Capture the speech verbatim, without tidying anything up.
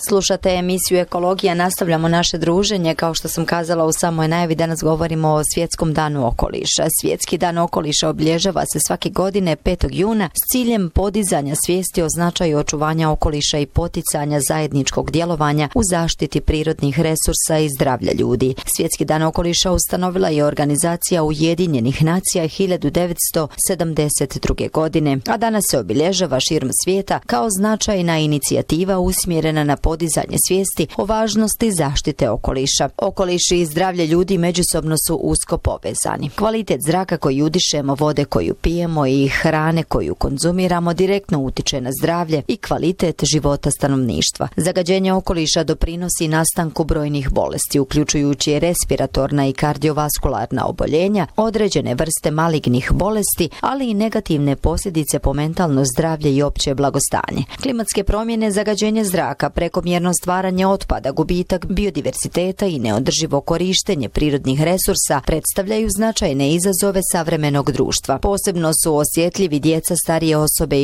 Slušate emisiju Ekologija, nastavljamo naše druženje. Kao što sam kazala u samoj najavi, danas govorimo o Svjetskom danu okoliša. Svjetski dan okoliša obilježava se svake godine petog juna s ciljem podizanja svijesti o značaju očuvanja okoliša i poticanja zajedničkog djelovanja u zaštiti prirodnih resursa i zdravlja ljudi. Svjetski dan okoliša ustanovila je Organizacija Ujedinjenih nacija hiljadu devetsto sedamdeset druge. godine, a danas se obilježava širom svijeta kao značajna inicijativa usmjerena na podizanje svijesti o važnosti zaštite okoliša. Okoliš i zdravlje ljudi međusobno su usko povezani. Kvalitet zraka koji udišemo, vode koju pijemo i hrane koju konzumiramo direktno utiče na zdravlje i kvalitet života stanovništva. Zagađenje okoliša doprinosi nastanku brojnih bolesti, uključujući respiratorna i kardiovaskularna oboljenja, određene vrste malignih bolesti, ali i negativne posljedice po mentalno zdravlje i opće blagostanje. Klimatske promjene, zagađenje zraka, prekomjerno stvaranje otpada, gubitak biodiverziteta i neodrživo korištenje prirodnih resursa predstavljaju značajne izazove savremenog društva. Posebno su osjetljivi djeca, starije osobe